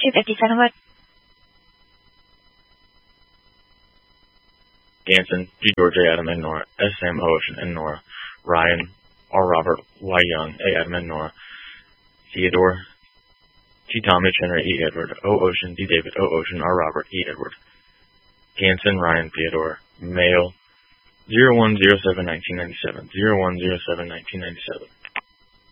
257 what? Ganson, G. George, A. Adam, N. Nora, S. Sam, O. Ocean, N. Nora, Ryan, R. Robert, Y. Young, A. Adam, N. Nora, Theodore, T. Tom, H. Henry, E. Edward, O. Ocean, D. David, O. Ocean, R. Robert, E. Edward, Ganson, Ryan, Theodore, male, 0107-1997, 0107-1997.